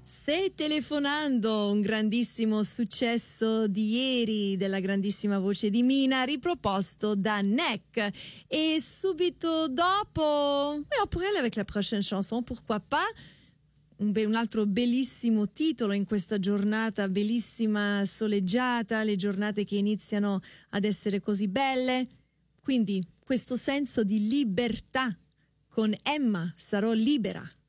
Stai telefonando, un grandissimo successo di ieri della grandissima voce di Mina, riproposto da Nek. Et subito dopo, on pourrait aller avec la prochaine chanson, pourquoi pas? Un altro bellissimo titolo in questa giornata bellissima, soleggiata, le giornate che iniziano ad essere così belle. Quindi questo senso di libertà con Emma, sarò libera.